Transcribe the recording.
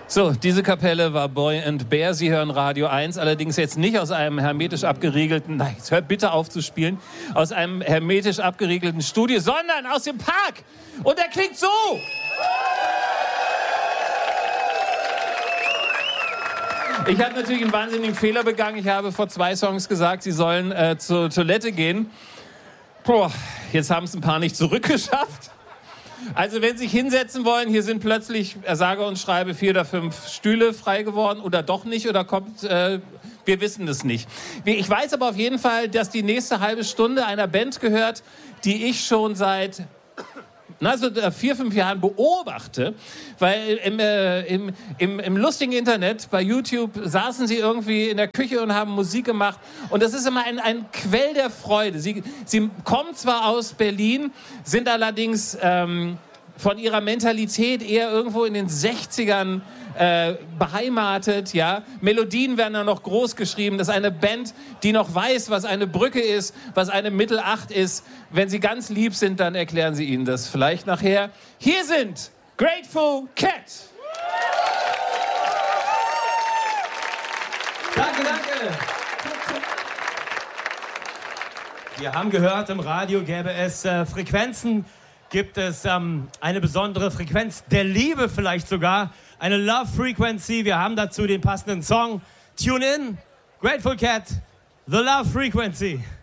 So, diese Kapelle war Boy and Bear. Sie hören Radio 1, allerdings jetzt nicht aus einem hermetisch abgeriegelten, nein, jetzt hört bitte auf zu spielen, aus einem hermetisch abgeriegelten Studio, sondern aus dem Park. Und er klingt so. Ich habe natürlich einen wahnsinnigen Fehler begangen. Ich habe vor 2 Songs gesagt, sie sollen zur Toilette gehen. Boah, jetzt haben es ein paar nicht zurückgeschafft. Also wenn Sie sich hinsetzen wollen, hier sind plötzlich, sage und schreibe, 4 oder 5 Stühle frei geworden oder doch nicht oder kommt, wir wissen es nicht. Ich weiß aber auf jeden Fall, dass die nächste halbe Stunde einer Band gehört, die ich schon seit 4, 5 Jahren beobachte, weil im lustigen Internet, bei YouTube, saßen sie irgendwie in der Küche und haben Musik gemacht und das ist immer ein Quell der Freude. Sie kommen zwar aus Berlin, sind allerdings von ihrer Mentalität eher irgendwo in den 60ern beheimatet, ja. Melodien werden da noch groß geschrieben. Das ist eine Band, die noch weiß, was eine Brücke ist, was eine Mittelacht ist. Wenn Sie ganz lieb sind, dann erklären Sie Ihnen das vielleicht nachher. Hier sind Grateful Cat. Danke, danke. Wir haben gehört, im Radio gäbe es Frequenzen. Gibt es eine besondere Frequenz der Liebe vielleicht sogar. Eine Love Frequency. Wir haben dazu den passenden Song. Tune in. Grateful Cat. The Love Frequency.